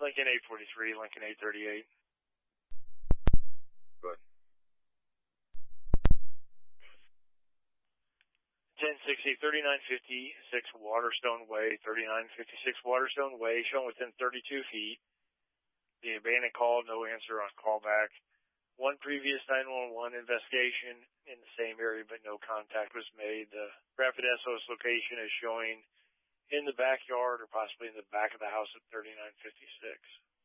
Lincoln 843, Lincoln 838. Good. 1060, 3956 Waterstone Way, 3956 Waterstone Way, shown within 32 feet. The abandoned call, no answer on callback. One previous 911 investigation in the same area, but no contact was made. The rapid SOS location is showing in the backyard or possibly in the back of the house at 3956.